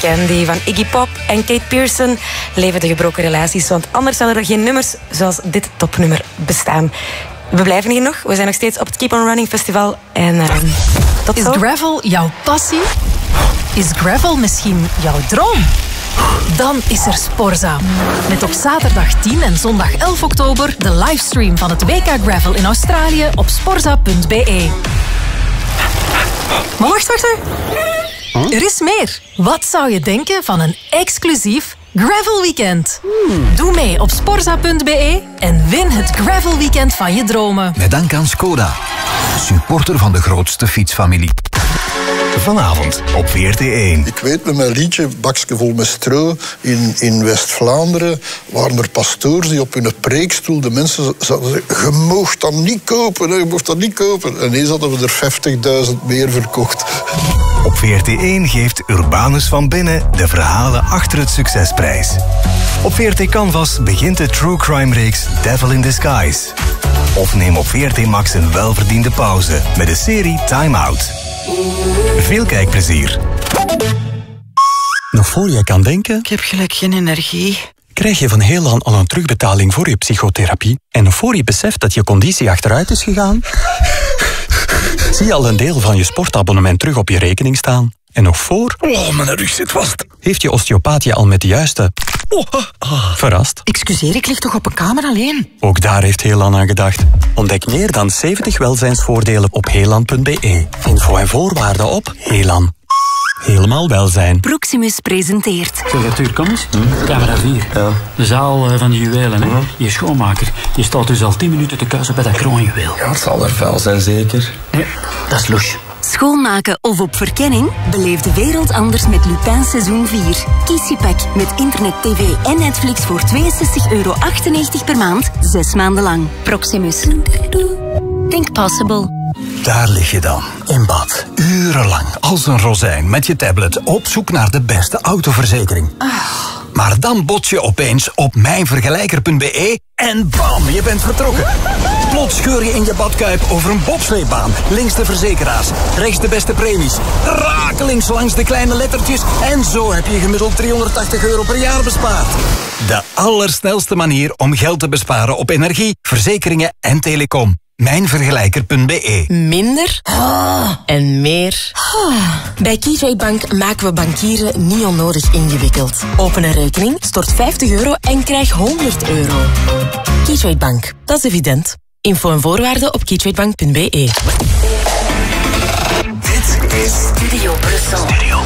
Candy van Iggy Pop en Kate Pearson leven de gebroken relaties, want anders zouden er geen nummers zoals dit topnummer bestaan. We blijven hier nog. We zijn nog steeds op het Keep on Running Festival. En tot zo. Is gravel jouw passie? Is gravel misschien jouw droom? Dan is er Sporza. Met op zaterdag 10 en zondag 11 oktober de livestream van het WK Gravel in Australië op sporza.be. Maar wacht. Er is meer. Wat zou je denken van een exclusief Gravel Weekend? Doe mee op sporza.be en win het Gravel Weekend van je dromen. Met dank aan Skoda, supporter van de grootste fietsfamilie. Vanavond op VRT1. Ik weet, met mijn liedje Bakske vol met stro in West-Vlaanderen waren er pastoors die op hun preekstoel de mensen zeiden: je moogt dat niet kopen, je moogt dat niet kopen. En ineens hadden we er 50.000 meer verkocht. Op VRT1 geeft Urbanus van Binnen de verhalen achter het succesprijs. Op VRT Canvas begint de true crime reeks Devil in Disguise. Of neem op VRT Max een welverdiende pauze met de serie Time Out. Veel kijkplezier. Nog voor je kan denken, Ik heb gelijk geen energie. krijg je van Heelan al een terugbetaling voor je psychotherapie. En nog voor je beseft dat je conditie achteruit is gegaan, zie je al een deel van je sportabonnement terug op je rekening staan. En nog voor... Oh, mijn rug zit vast. Heeft je osteopaat je al met de juiste... Verrast? Excuseer, ik lig toch op een kamer alleen? Ook daar heeft Heelan aan gedacht. Ontdek meer dan 70 welzijnsvoordelen op heelan.be. Info en voorwaarden op Heelan. Helemaal welzijn. Proximus presenteert. Zeg, Arthur, kom eens. Camera 4. Ja. De zaal van de juwelen, hè. Je schoonmaker. Je staat dus al 10 minuten te kuisen bij dat kroonjuweel. Ja, het zal er vuil zijn, zeker. Nee, dat is louche. Schoonmaken of op verkenning? Beleef de wereld anders met Lupin seizoen 4. Kies je pak met internet, tv en Netflix voor €62,98 per maand, 6 maanden lang. Proximus. Think possible. Daar lig je dan, in bad. Urenlang, als een rozijn, met je tablet, op zoek naar de beste autoverzekering. Maar dan bots je opeens op mijnvergelijker.be en bam, je bent vertrokken. Plots scheur je in je badkuip over een bobsleebaan. Links de verzekeraars, rechts de beste premies. Rakelings langs de kleine lettertjes. En zo heb je gemiddeld €380 per jaar bespaard. De allersnelste manier om geld te besparen op energie, verzekeringen en telecom. Mijnvergelijker.be. Minder en meer. Bij Keytrade Bank maken we bankieren niet onnodig ingewikkeld. Open een rekening, stort €50 en krijg €100. Keytrade Bank, dat is evident. Info en voorwaarden op keytradebank.be. Dit is Studio Brussel.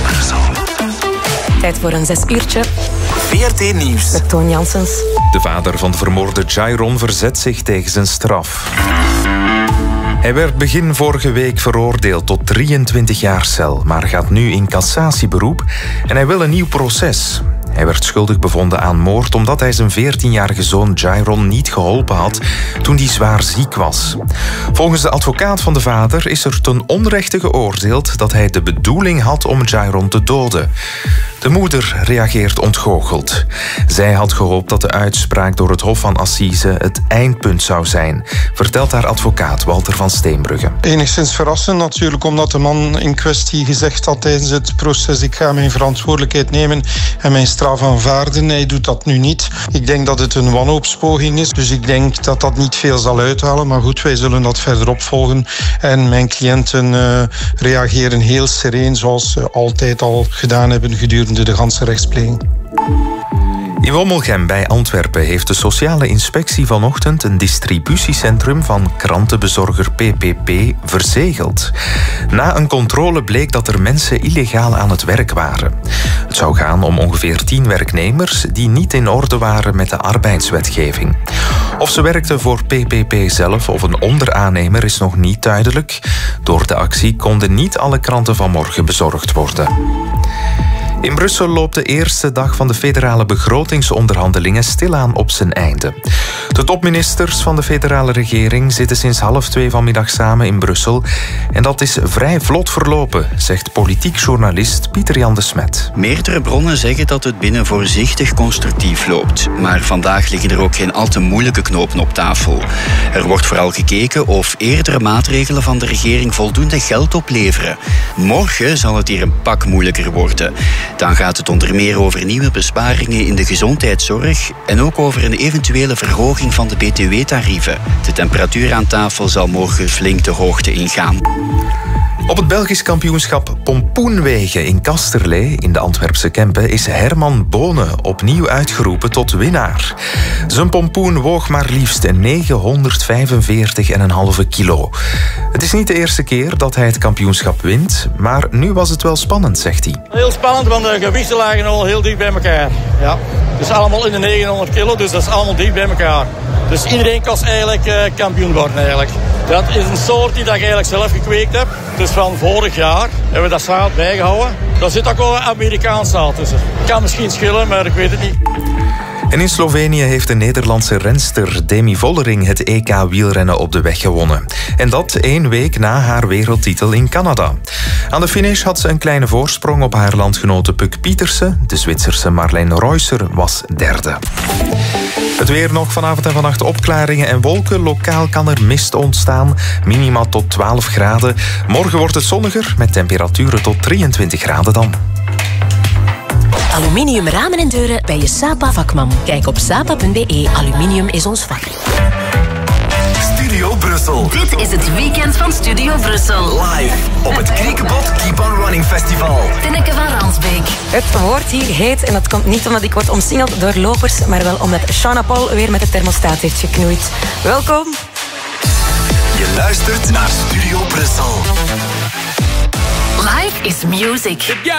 Tijd voor een 6 uurtje VRT Nieuws. met Toon Janssens. De vader van de vermoorde Jairon verzet zich tegen zijn straf. Hij werd begin vorige week veroordeeld tot 23 jaar cel, maar gaat nu in cassatieberoep en hij wil een nieuw proces. Hij werd schuldig bevonden aan moord omdat hij zijn 14-jarige zoon Jairon niet geholpen had toen hij zwaar ziek was. Volgens de advocaat van de vader is er ten onrechte geoordeeld dat hij de bedoeling had om Jairon te doden. De moeder reageert ontgoocheld. Zij had gehoopt dat de uitspraak door het Hof van Assise het eindpunt zou zijn, vertelt haar advocaat Walter van Steenbrugge. Enigszins verrassend natuurlijk, omdat de man in kwestie gezegd had tijdens het proces: ik ga mijn verantwoordelijkheid nemen en mijn straf aanvaarden. Hij doet dat nu niet. Ik denk dat het een wanhoopspoging is, dus ik denk dat dat niet veel zal uithalen. Maar goed, wij zullen dat verder opvolgen. En mijn cliënten reageren heel sereen, zoals ze altijd al gedaan hebben gedurende de ganse rechtspleging. In Wommelgem bij Antwerpen heeft de sociale inspectie vanochtend een distributiecentrum van krantenbezorger PPP verzegeld. Na een controle bleek dat er mensen illegaal aan het werk waren. Het zou gaan om ongeveer 10 werknemers die niet in orde waren met de arbeidswetgeving. Of ze werkten voor PPP zelf of een onderaannemer is nog niet duidelijk. Door de actie konden niet alle kranten van morgen bezorgd worden. In Brussel loopt de eerste dag van de federale begrotingsonderhandelingen stilaan op zijn einde. De topministers van de federale regering zitten sinds 1:30 vanmiddag samen in Brussel. En dat is vrij vlot verlopen, zegt politiek journalist Pieter-Jan de Smet. Meerdere bronnen zeggen dat het binnen voorzichtig constructief loopt. Maar vandaag liggen er ook geen al te moeilijke knopen op tafel. Er wordt vooral gekeken of eerdere maatregelen van de regering voldoende geld opleveren. Morgen zal het hier een pak moeilijker worden. Dan gaat het onder meer over nieuwe besparingen in de gezondheidszorg en ook over een eventuele verhoging van de btw-tarieven. De temperatuur aan tafel zal morgen flink de hoogte ingaan. Op het Belgisch kampioenschap pompoenwegen in Kasterlee in de Antwerpse Kempen is Herman Bonen opnieuw uitgeroepen tot winnaar. Zijn pompoen woog maar liefst 945,5 kilo. Het is niet de eerste keer dat hij het kampioenschap wint, maar nu was het wel spannend, zegt hij. Heel spannend, want de gewichten lagen al heel dicht bij elkaar. Ja. Dus allemaal in de 900 kilo, dus dat is allemaal dicht bij elkaar. Dus iedereen kan eigenlijk kampioen worden eigenlijk. Dat is een soort die ik eigenlijk zelf gekweekt heb. Dus van vorig jaar hebben we dat zaad bijgehouden. Daar zit ook wel een Amerikaans zaad tussen. Kan misschien schillen, maar ik weet het niet. En in Slovenië heeft de Nederlandse renster Demi Vollering het EK wielrennen op de weg gewonnen. En dat 1 week na haar wereldtitel in Canada. Aan de finish had ze een kleine voorsprong op haar landgenote Puk Pieterse. De Zwitserse Marlene Reusser was derde. Het weer nog, vanavond en vannacht opklaringen en wolken. Lokaal kan er mist ontstaan. Minima tot 12 graden. Morgen wordt het zonniger met temperaturen tot 23 graden dan. Aluminium ramen en deuren bij je Sapa vakman. Kijk op sapa.be. Aluminium is ons vak. Studio Brussel. Dit is het weekend van Studio Brussel. Live op het Kriekebot Keep on Running Festival. Tinneke van Ransbeek. Het woord hier heet, en dat komt niet omdat ik word omsingeld door lopers, maar wel omdat Shauna Paul weer met de thermostaat heeft geknoeid. Welkom. Je luistert naar Studio Brussel. Live is music.